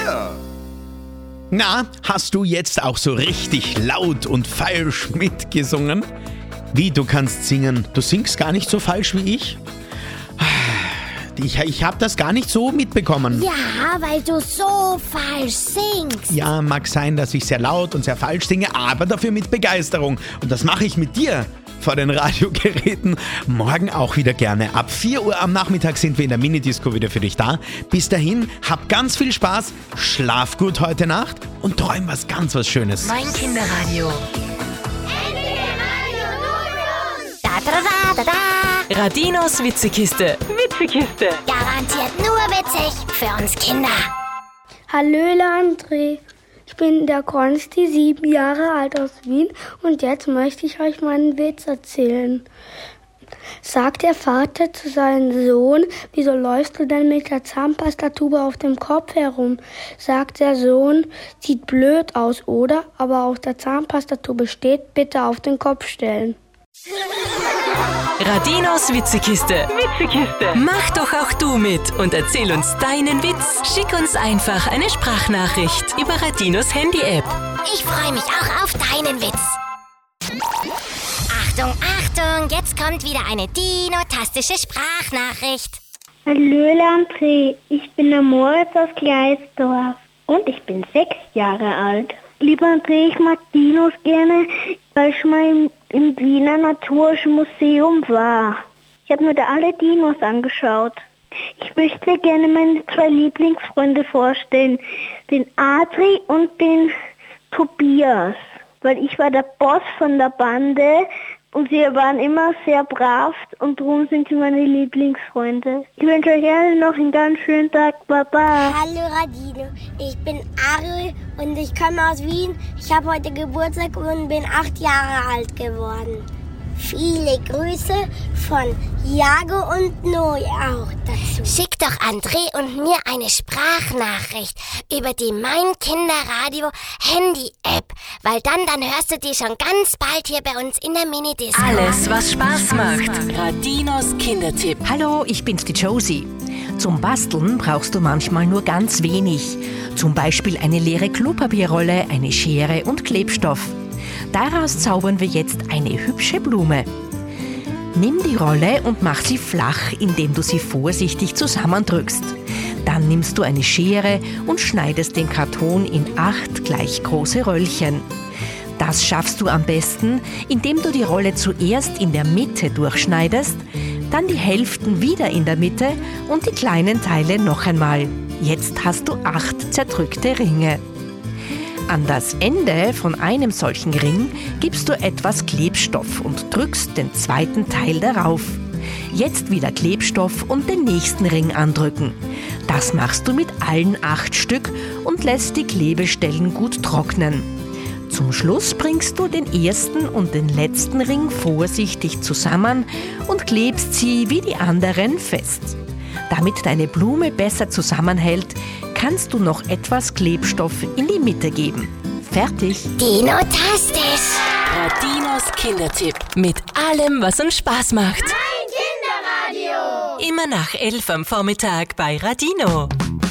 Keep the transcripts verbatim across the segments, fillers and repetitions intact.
dir. Na, hast du jetzt auch so richtig laut und falsch mitgesungen? Wie, du kannst singen? Du singst gar nicht so falsch wie ich? Ich, ich habe das gar nicht so mitbekommen. Ja, weil du so falsch singst. Ja, mag sein, dass ich sehr laut und sehr falsch singe, aber dafür mit Begeisterung. Und das mache ich mit dir vor den Radiogeräten morgen auch wieder gerne. Ab vier Uhr am Nachmittag sind wir in der Minidisco wieder für dich da. Bis dahin, hab ganz viel Spaß, schlaf gut heute Nacht und träum was ganz was Schönes. Mein Kinderradio. Da, da, da, da, da. Radinos Witzekiste. Witzekiste. Garantiert nur witzig für uns Kinder. Hallöle André, ich bin der Konsti, sieben Jahre alt aus Wien und jetzt möchte ich euch meinen Witz erzählen. Sagt der Vater zu seinem Sohn, wieso läufst du denn mit der Zahnpastatube auf dem Kopf herum? Sagt der Sohn, sieht blöd aus, oder? Aber auf der Zahnpastatube steht, bitte auf den Kopf stellen. Radinos Witzekiste. Witzekiste. Mach doch auch du mit und erzähl uns deinen Witz. Schick uns einfach eine Sprachnachricht über Radinos Handy-App. Ich freue mich auch auf deinen Witz. Achtung, Achtung, jetzt kommt wieder eine dinotastische Sprachnachricht. Hallöle André, ich bin der Moritz aus Gleisdorf und ich bin sechs Jahre alt. Lieber André, ich mag Dinos gerne, weil ich schon mal im, im Wiener Naturischen Museum war. Ich habe mir da alle Dinos angeschaut. Ich möchte dir gerne meine zwei Lieblingsfreunde vorstellen, den Adri und den Tobias, weil ich war der Boss von der Bande und sie waren immer sehr brav und darum sind sie meine Lieblingsfreunde. Ich wünsche euch allen noch einen ganz schönen Tag. Baba. Hallo Radino, ich bin Ari und ich komme aus Wien. Ich habe heute Geburtstag und bin acht Jahre alt geworden. Viele Grüße von Jago und Noe auch dazu. Schick doch André und mir eine Sprachnachricht über die Mein Kinderradio Handy-App, weil dann, dann hörst du die schon ganz bald hier bei uns in der Minidisco. Alles, was Spaß macht. Radinos Kindertipp. Hallo, ich bin's, die Josie. Zum Basteln brauchst du manchmal nur ganz wenig. Zum Beispiel eine leere Klopapierrolle, eine Schere und Klebstoff. Daraus zaubern wir jetzt eine hübsche Blume. Nimm die Rolle und mach sie flach, indem du sie vorsichtig zusammendrückst. Dann nimmst du eine Schere und schneidest den Karton in acht gleich große Röllchen. Das schaffst du am besten, indem du die Rolle zuerst in der Mitte durchschneidest, dann die Hälften wieder in der Mitte und die kleinen Teile noch einmal. Jetzt hast du acht zerdrückte Ringe. An das Ende von einem solchen Ring gibst du etwas Klebstoff und drückst den zweiten Teil darauf. Jetzt wieder Klebstoff und den nächsten Ring andrücken. Das machst du mit allen acht Stück und lässt die Klebestellen gut trocknen. Zum Schluss bringst du den ersten und den letzten Ring vorsichtig zusammen und klebst sie wie die anderen fest. Damit deine Blume besser zusammenhält, kannst du noch etwas Klebstoff in die Mitte geben. Fertig. Dinotastisch. Radinos Kindertipp. Mit allem, was uns Spaß macht. Mein Kinderradio. Immer nach elf am Vormittag bei Radino.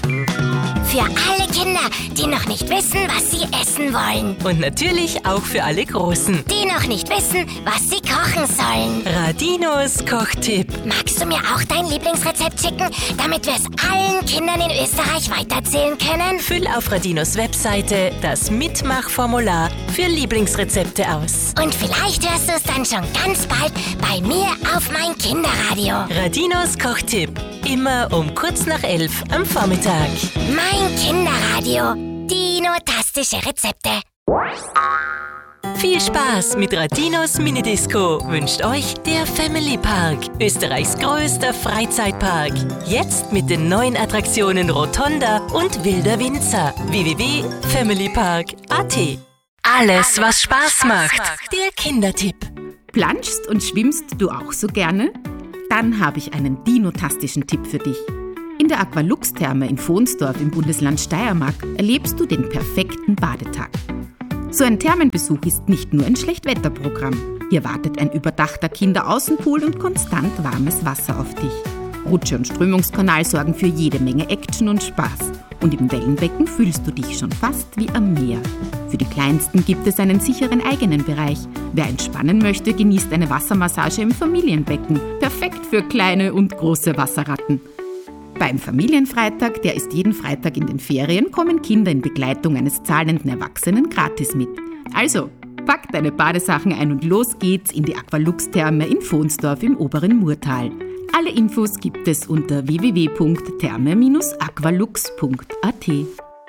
Für alle Kinder, die noch nicht wissen, was sie essen wollen. Und natürlich auch für alle Großen. Die noch nicht wissen, was sie kochen sollen. Radinos Kochtipp. Magst du mir auch dein Lieblingsrezept schicken, damit wir es allen Kindern in Österreich weiterzählen können? Füll auf Radinos Webseite das Mitmachformular für Lieblingsrezepte aus. Und vielleicht hörst du es dann schon ganz bald bei mir auf Mein Kinderradio. Radinos Kochtipp. Immer um kurz nach elf am Vormittag. Mein Kinderradio. Dinotastische Rezepte. Viel Spaß mit Radinos Minidisco wünscht euch der Family Park, Österreichs größter Freizeitpark. Jetzt mit den neuen Attraktionen Rotonda und Wilder Winzer. w w w punkt family park punkt a t. Alles, was Spaß macht. Der Kindertipp. Planschst und schwimmst du auch so gerne? Dann habe ich einen dinotastischen Tipp für dich. In der Aqualux-Therme in Vonsdorf im Bundesland Steiermark erlebst du den perfekten Badetag. So ein Thermenbesuch ist nicht nur ein Schlechtwetterprogramm. Hier wartet ein überdachter Kinderaußenpool und konstant warmes Wasser auf dich. Rutsche und Strömungskanal sorgen für jede Menge Action und Spaß. Und im Wellenbecken fühlst du dich schon fast wie am Meer. Für die Kleinsten gibt es einen sicheren eigenen Bereich. Wer entspannen möchte, genießt eine Wassermassage im Familienbecken. Perfekt für kleine und große Wasserratten. Beim Familienfreitag, der ist jeden Freitag in den Ferien, kommen Kinder in Begleitung eines zahlenden Erwachsenen gratis mit. Also, pack deine Badesachen ein und los geht's in die Aqualux-Therme in Fohnsdorf im oberen Murtal. Alle Infos gibt es unter w w w punkt therme Bindestrich aqualux punkt a t.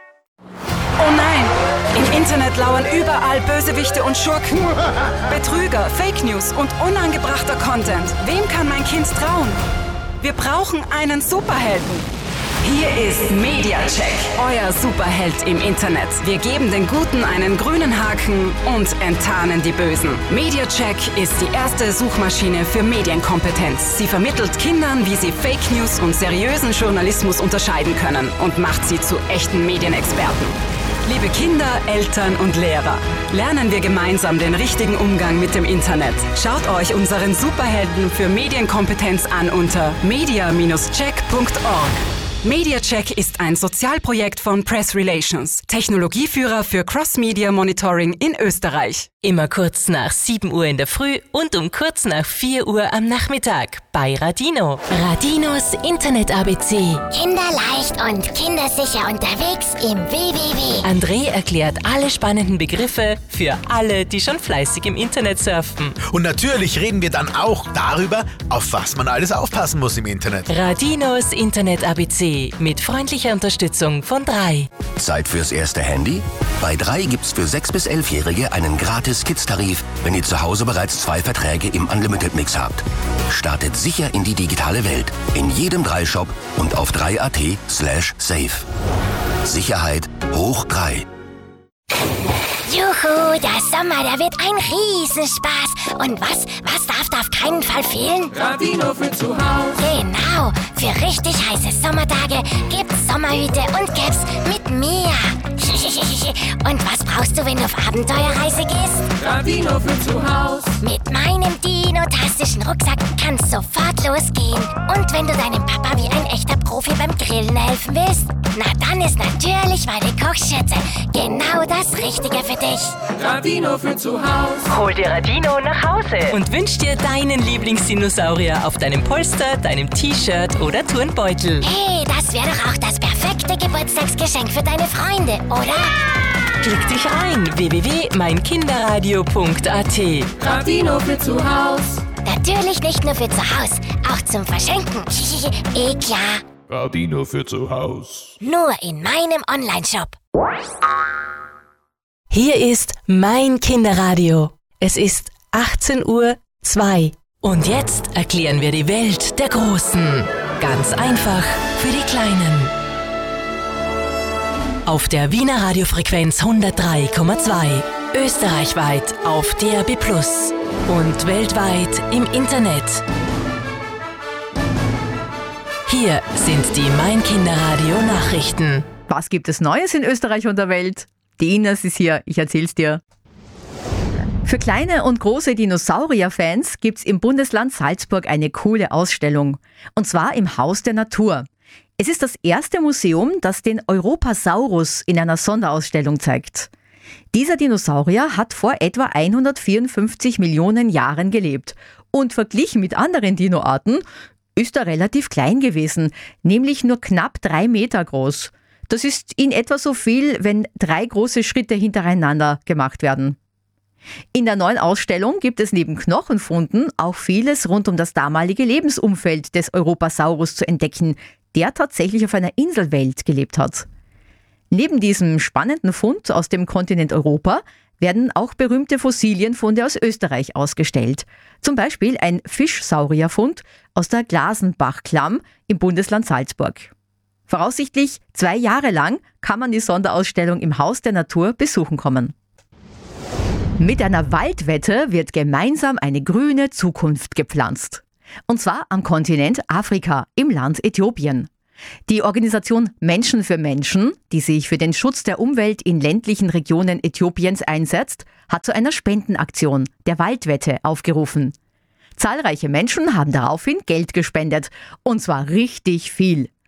Oh nein! Im Internet lauern überall Bösewichte und Schurken. Betrüger, Fake News und unangebrachter Content. Wem kann mein Kind trauen? Wir brauchen einen Superhelden. Hier ist MediaCheck, euer Superheld im Internet. Wir geben den Guten einen grünen Haken und enttarnen die Bösen. MediaCheck ist die erste Suchmaschine für Medienkompetenz. Sie vermittelt Kindern, wie sie Fake News und seriösen Journalismus unterscheiden können und macht sie zu echten Medienexperten. Liebe Kinder, Eltern und Lehrer, lernen wir gemeinsam den richtigen Umgang mit dem Internet. Schaut euch unseren Superhelden für Medienkompetenz an unter media Bindestrich check punkt org. MediaCheck ist ein Sozialprojekt von Press Relations, Technologieführer für Cross-Media Monitoring in Österreich. Immer kurz nach sieben Uhr in der Früh und um kurz nach vier Uhr am Nachmittag bei Radino. Radinos Internet-A B C. Kinderleicht und kindersicher unterwegs im W W W. André erklärt alle spannenden Begriffe für alle, die schon fleißig im Internet surfen. Und natürlich reden wir dann auch darüber, auf was man alles aufpassen muss im Internet. Radinos Internet-A B C mit freundlicher Unterstützung von drei. Zeit fürs erste Handy? Bei drei gibt's für sechs- bis elfjährige einen gratis Kids-Tarif, wenn ihr zu Hause bereits zwei Verträge im Unlimited-Mix habt. Startet sicher in die digitale Welt. In jedem drei Shop und auf drei punkt a t slash safe. Sicherheit hoch drei. Juhu, der Sommer, der wird ein Riesenspaß. Und was, was darf da auf keinen Fall fehlen? Radino für zu Hause. Genau, für richtig heiße Sommertage gibt's Sommerhüte und Caps mit mir. Und was brauchst du, wenn du auf Abenteuerreise gehst? Radino für zu Hause. Mit meinem Dino-tastischen Rucksack kann's sofort losgehen. Und wenn du deinem Papa wie ein echter Profi beim Grillen helfen willst, na dann ist natürlich meine Kochschürze genau das Richtige für dich. Radino für zu Hause. Hol dir Radino nach Hause und wünsch dir deinen Lieblingsdinosaurier auf deinem Polster, deinem T-Shirt oder Turnbeutel. Hey, das wäre doch auch das perfekte Geburtstagsgeschenk für deine Freunde, oder? Klick dich rein, w w w punkt mein kinderradio punkt a t. Radino für zu Hause. Natürlich nicht nur für zu Hause, auch zum Verschenken. Eh klar. Radino für zu Hause. Nur in meinem Onlineshop. Hier ist mein Kinderradio. Es ist achtzehn Uhr zwei. Und jetzt erklären wir die Welt der Großen. Ganz einfach für die Kleinen. Auf der Wiener Radiofrequenz hundertdrei Komma zwei. Österreichweit auf D A B plus. Und weltweit im Internet. Hier sind die Mein Kinderradio Nachrichten. Was gibt es Neues in Österreich und der Welt? Die Ines ist hier, ich erzähl's dir. Für kleine und große Dinosaurier-Fans gibt's im Bundesland Salzburg eine coole Ausstellung. Und zwar im Haus der Natur. Es ist das erste Museum, das den Europasaurus in einer Sonderausstellung zeigt. Dieser Dinosaurier hat vor etwa hundertvierundfünfzig Millionen Jahren gelebt. Und verglichen mit anderen Dinoarten ist er relativ klein gewesen, nämlich nur knapp drei Meter groß. Das ist in etwa so viel, wenn drei große Schritte hintereinander gemacht werden. In der neuen Ausstellung gibt es neben Knochenfunden auch vieles rund um das damalige Lebensumfeld des Europasaurus zu entdecken, der tatsächlich auf einer Inselwelt gelebt hat. Neben diesem spannenden Fund aus dem Kontinent Europa werden auch berühmte Fossilienfunde aus Österreich ausgestellt. Zum Beispiel ein Fischsaurierfund aus der Glasenbachklamm im Bundesland Salzburg. Voraussichtlich zwei Jahre lang kann man die Sonderausstellung im Haus der Natur besuchen kommen. Mit einer Waldwette wird gemeinsam eine grüne Zukunft gepflanzt. Und zwar am Kontinent Afrika, im Land Äthiopien. Die Organisation Menschen für Menschen, die sich für den Schutz der Umwelt in ländlichen Regionen Äthiopiens einsetzt, hat zu einer Spendenaktion, der Waldwette, aufgerufen. Zahlreiche Menschen haben daraufhin Geld gespendet. Und zwar richtig viel.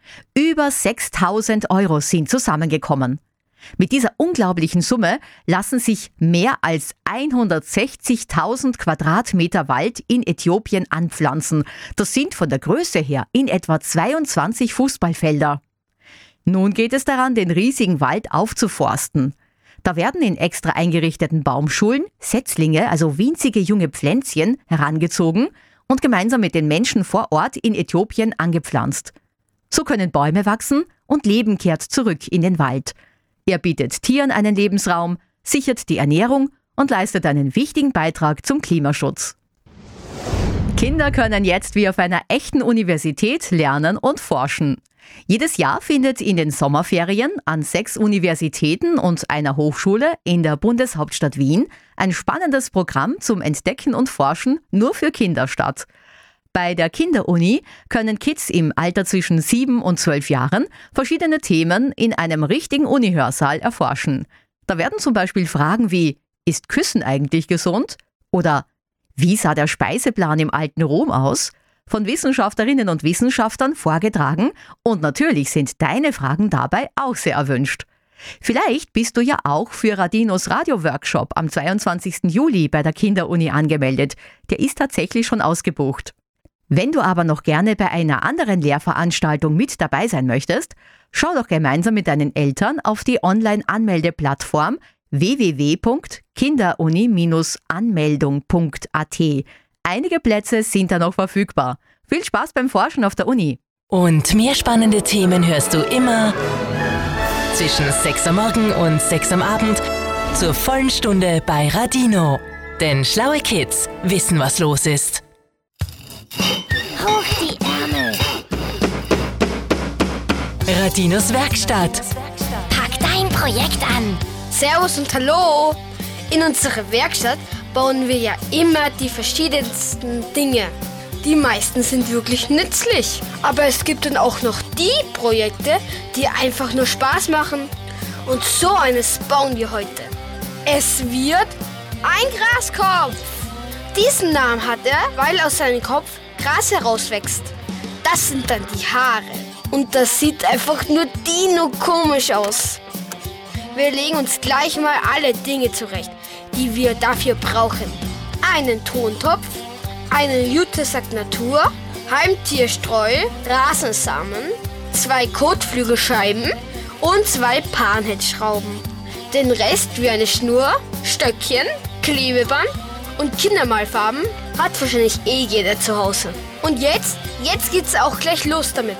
Über sechstausend Euro sind zusammengekommen. Mit dieser unglaublichen Summe lassen sich mehr als hundertsechzigtausend Quadratmeter Wald in Äthiopien anpflanzen. Das sind von der Größe her in etwa zweiundzwanzig Fußballfelder. Nun geht es daran, den riesigen Wald aufzuforsten. Da werden in extra eingerichteten Baumschulen Setzlinge, also winzige junge Pflänzchen, herangezogen und gemeinsam mit den Menschen vor Ort in Äthiopien angepflanzt. So können Bäume wachsen und Leben kehrt zurück in den Wald. Er bietet Tieren einen Lebensraum, sichert die Ernährung und leistet einen wichtigen Beitrag zum Klimaschutz. Kinder können jetzt wie auf einer echten Universität lernen und forschen. Jedes Jahr findet in den Sommerferien an sechs Universitäten und einer Hochschule in der Bundeshauptstadt Wien ein spannendes Programm zum Entdecken und Forschen nur für Kinder statt. Bei der Kinderuni können Kids im Alter zwischen sieben und zwölf Jahren verschiedene Themen in einem richtigen Uni-Hörsaal erforschen. Da werden zum Beispiel Fragen wie: Ist Küssen eigentlich gesund? Oder wie sah der Speiseplan im alten Rom aus? Von Wissenschaftlerinnen und Wissenschaftlern vorgetragen und natürlich sind deine Fragen dabei auch sehr erwünscht. Vielleicht bist du ja auch für Radinos Radio-Workshop am zweiundzwanzigsten Juli bei der Kinderuni angemeldet. Der ist tatsächlich schon ausgebucht. Wenn du aber noch gerne bei einer anderen Lehrveranstaltung mit dabei sein möchtest, schau doch gemeinsam mit deinen Eltern auf die Online-Anmeldeplattform w w w punkt kinderuni Bindestrich anmeldung punkt a t. Einige Plätze sind da noch verfügbar. Viel Spaß beim Forschen auf der Uni. Und mehr spannende Themen hörst du immer zwischen sechs Uhr morgens und sechs Uhr am Abend zur vollen Stunde bei Radino. Denn schlaue Kids wissen, was los ist. Hoch die Ärmel. Radinos Werkstatt. Pack dein Projekt an. Servus und Hallo. In unserer Werkstatt bauen wir ja immer die verschiedensten Dinge. Die meisten sind wirklich nützlich. Aber es gibt dann auch noch die Projekte, die einfach nur Spaß machen. Und so eines bauen wir heute. Es wird ein Graskopf. Diesen Namen hat er, weil aus seinem Kopf Gras herauswächst. Das sind dann die Haare. Und das sieht einfach nur dino komisch aus. Wir legen uns gleich mal alle Dinge zurecht, die wir dafür brauchen. Einen Tontopf, einen Jutesack Natur, Heimtierstreu, Rasensamen, zwei Kotflügelscheiben und zwei Panhead-Schrauben. Den Rest wie eine Schnur, Stöckchen, Klebeband und Kindermalfarben hat wahrscheinlich eh jeder zu Hause. Und jetzt, jetzt geht's auch gleich los damit.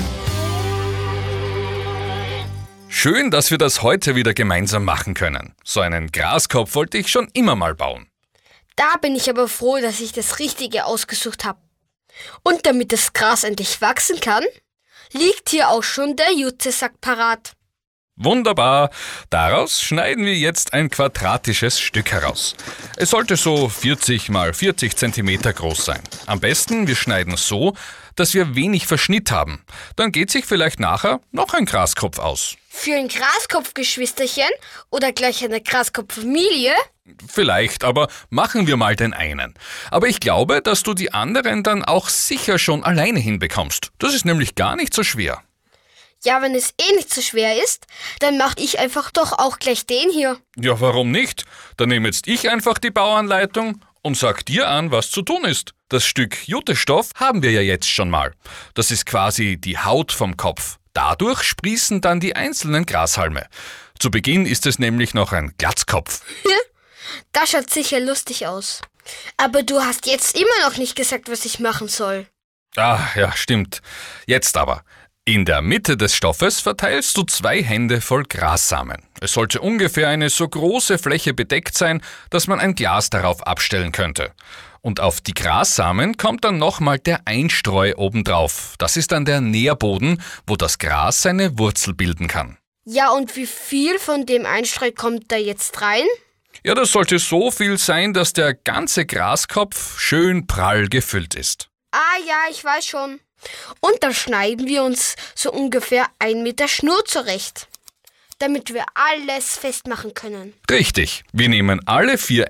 Schön, dass wir das heute wieder gemeinsam machen können. So einen Graskopf wollte ich schon immer mal bauen. Da bin ich aber froh, dass ich das Richtige ausgesucht habe. Und damit das Gras endlich wachsen kann, liegt hier auch schon der Jutesack parat. Wunderbar. Daraus schneiden wir jetzt ein quadratisches Stück heraus. Es sollte so vierzig mal vierzig Zentimeter groß sein. Am besten, wir schneiden so, dass wir wenig Verschnitt haben. Dann geht sich vielleicht nachher noch ein Graskopf aus. Für ein Graskopfgeschwisterchen oder gleich eine Graskopffamilie? Vielleicht, aber machen wir mal den einen. Aber ich glaube, dass du die anderen dann auch sicher schon alleine hinbekommst. Das ist nämlich gar nicht so schwer. Ja, wenn es eh nicht so schwer ist, dann mache ich einfach doch auch gleich den hier. Ja, warum nicht? Dann nehme jetzt ich einfach die Bauanleitung und sag dir an, was zu tun ist. Das Stück Jutestoff haben wir ja jetzt schon mal. Das ist quasi die Haut vom Kopf. Dadurch sprießen dann die einzelnen Grashalme. Zu Beginn ist es nämlich noch ein Glatzkopf. Das schaut sicher lustig aus. Aber du hast jetzt immer noch nicht gesagt, was ich machen soll. Ah, ja, stimmt. Jetzt aber. In der Mitte des Stoffes verteilst du zwei Hände voll Grassamen. Es sollte ungefähr eine so große Fläche bedeckt sein, dass man ein Glas darauf abstellen könnte. Und auf die Grassamen kommt dann nochmal der Einstreu obendrauf. Das ist dann der Nährboden, wo das Gras seine Wurzel bilden kann. Ja, und wie viel von dem Einstreu kommt da jetzt rein? Ja, das sollte so viel sein, dass der ganze Graskopf schön prall gefüllt ist. Ah ja, ich weiß schon. Und dann schneiden wir uns so ungefähr ein Meter Schnur zurecht, damit wir alles festmachen können. Richtig. Wir nehmen alle vier